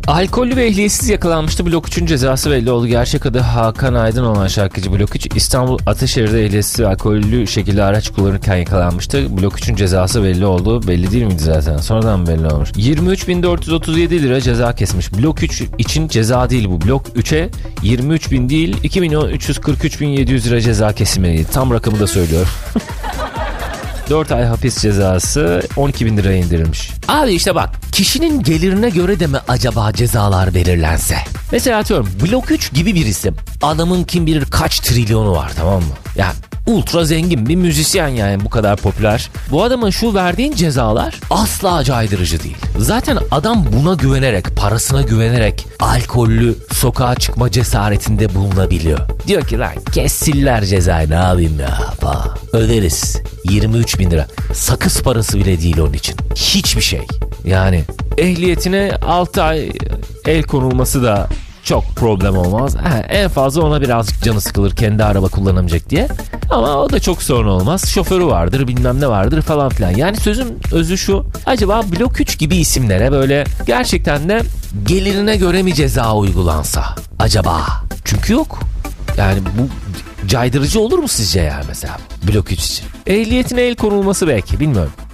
Alkollü ve ehliyetsiz yakalanmıştı. Blok 3'ün cezası belli oldu. Gerçek adı Hakan Aydın olan şarkıcı Blok 3 İstanbul Ataşehir'de ehliyetsiz ve alkollü şekilde araç kullanırken yakalanmıştı. Blok 3'ün cezası belli oldu. Belli değil miydi zaten? Sonradan belli olmuş. 23.437 lira ceza kesmiş. Blok 3 için ceza değil bu. Blok 3'e 23.000 değil 2.343.700 lira ceza kesilmeliydi. Tam rakamı da söylüyor. 4 ay hapis cezası 12.000 liraya indirilmiş. Abi işte bak, kişinin gelirine göre de mi acaba cezalar belirlense? Mesela atıyorum Blok 3 gibi bir isim. Adamın kim bilir kaç trilyonu var, tamam mı? Yani ultra zengin bir müzisyen, yani bu kadar popüler. Bu adamın şu verdiğin cezalar asla caydırıcı değil. Zaten adam buna güvenerek, parasına güvenerek alkollü sokağa çıkma cesaretinde bulunabiliyor. Diyor ki lan kessiller cezayı, ne yapayım ya falan. Öderiz. 23.000 lira. Sakız parası bile değil onun için. Hiçbir şey. Yani Ehliyetine 6 ay el konulması da çok problem olmaz. En fazla ona birazcık canı sıkılır kendi araba kullanamayacak diye. Ama o da çok sorun olmaz. Şoförü vardır, bilmem ne vardır falan filan. Yani sözün özü şu. Acaba Blok 3 gibi isimlere böyle gerçekten de gelirine göre mi ceza uygulansa acaba? Çünkü yok. Yani bu caydırıcı olur mu sizce yani mesela Blok 3 için? ehliyetine el konulması belki, bilmiyorum.